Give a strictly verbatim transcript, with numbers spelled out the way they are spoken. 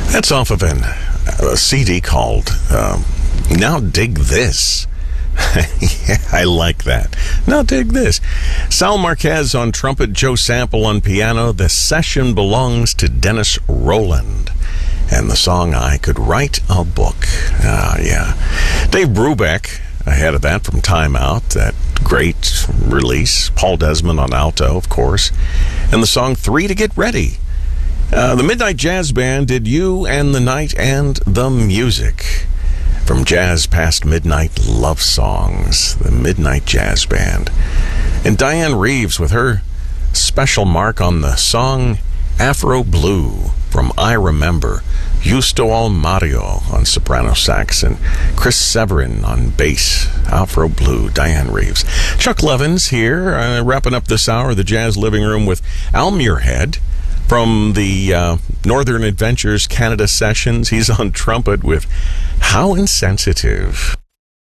That's off of an, a C D called um, Now Dig This. Yeah, I like that. Now dig this. Sal Marquez on trumpet, Joe Sample on piano. The session belongs to Dennis Roland. And the song, I Could Write a Book. Ah, yeah. Dave Brubeck, ahead of that from Time Out, that great release. Paul Desmond on alto, of course. And the song, Three to Get Ready. Uh, the Midnight Jazz Band did You and the Night and the Music. From Jazz Past Midnight Love Songs, the Midnight Jazz Band. And Diane Reeves with her special mark on the song Afro Blue from I Remember. Justo Almario on soprano sax and Chris Severin on bass. Afro Blue, Diane Reeves. Chuck Levins here, uh, wrapping up this hour of the Jazz Living Room with Al Muirhead from the uh, Northern Adventures Canada Sessions. He's on trumpet with How Insensitive.